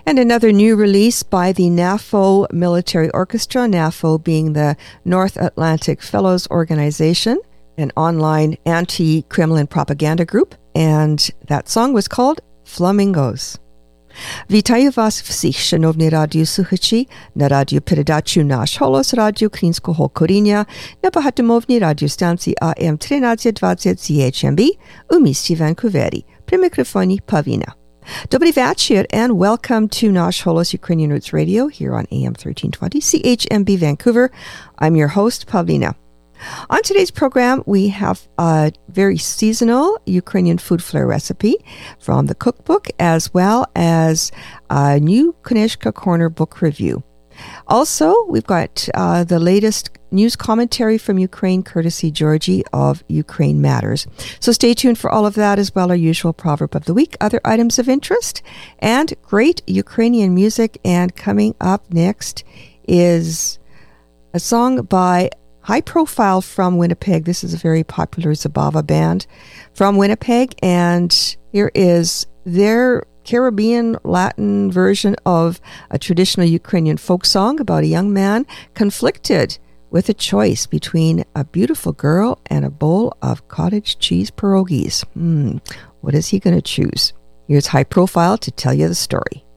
And another new release by the NAFO Military Orchestra, NAFO being the North Atlantic Fellows Organization, an online anti-Kremlin propaganda group. And that song was called Flamingos. Вітаю вас всіх, шановні радіослухачі, на радіопередачу «Наш голос» Радіо Українського коріння на багатомовній радіостанції АМ 1320 CHMB у місті Ванкувері. При мікрофоні Pavlina. Добрий вечір, and welcome to Nash Holos Ukrainian Roots Radio here on AM 1320 CHMB Vancouver. I'm your host, Pavlina. On today's program, we have a very seasonal Ukrainian food flair recipe from the cookbook, as well as a new Knyzhka Corner book review. Also, we've got the latest news commentary from Ukraine, courtesy Georgie of Ukraine Matters. So stay tuned for all of that, as well as our usual proverb of the week, other items of interest, and great Ukrainian music. And coming up next is a song by high profile from Winnipeg. This is a very popular Zabava band from Winnipeg, and here is their Caribbean Latin version of a traditional Ukrainian folk song about a young man conflicted with a choice between a beautiful girl and a bowl of cottage cheese pierogies. What is he going to choose? Here's High Profile to tell you the story.